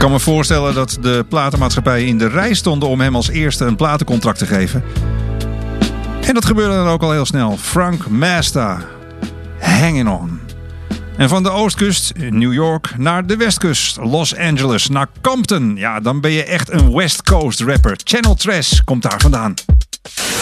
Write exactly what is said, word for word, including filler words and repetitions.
kan me voorstellen dat de platenmaatschappijen in de rij stonden om hem als eerste een platencontract te geven. En dat gebeurde dan ook al heel snel. Frank Mazda, Hanging On. En van de oostkust, New York, naar de westkust, Los Angeles, naar Compton. Ja, dan ben je echt een West Coast rapper. Channel Tres komt daar vandaan.